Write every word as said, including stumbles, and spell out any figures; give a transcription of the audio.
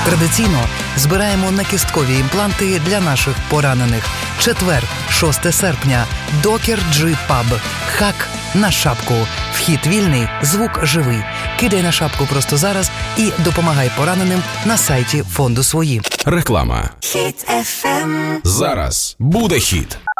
Традиційно збираємо накісткові імпланти для наших поранених. Четвер, шосте серпня. Докер Джи Паб. Хак на шапку. Вхід вільний, звук живий. Кидай на шапку просто зараз і допомагай пораненим на сайті фонду «Свої». Реклама. Хіт еф ем. Зараз буде хіт.